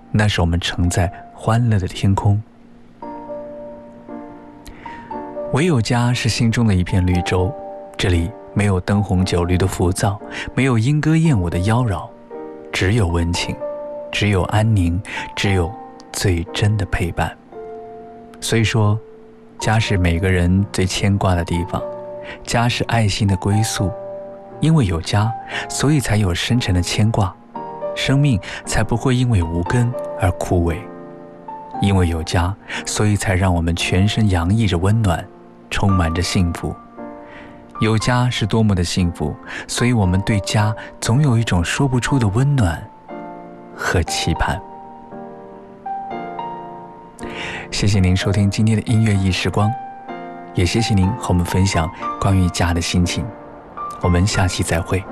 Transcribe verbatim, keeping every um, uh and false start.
那是我们承载欢乐的天空。唯有家是心中的一片绿洲，这里没有灯红酒绿的浮躁，没有莺歌燕舞的妖娆，只有温情，只有安宁，只有最真的陪伴。所以说，家是每个人最牵挂的地方，家是爱心的归宿。因为有家，所以才有深沉的牵挂，生命才不会因为无根而枯萎。因为有家，所以才让我们全身洋溢着温暖，充满着幸福。有家是多么的幸福，所以我们对家总有一种说不出的温暖和期盼。谢谢您收听今天的音乐忆时光，也谢谢您和我们分享关于家的心情。我们下期再会。